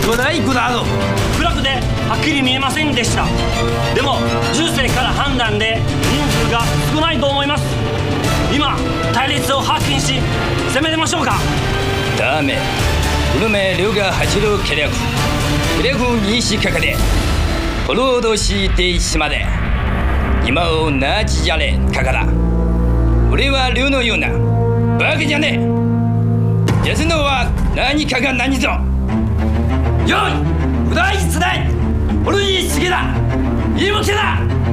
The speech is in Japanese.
五大五だぞ。 暗くではっきり見えませんでした。でも銃声から判断で人数が少ないと思います。今隊列を発見し攻めましょうか。 다음에 그놈의 류가 하지로 계략후 니시카카데 포로도시 데이시마데 이마오 나지자레 카카다. 俺は류のようなバカじゃねえ。やつのは何かが何ぞ。 よい、五大一代、俺にすげだ。いいもけだ。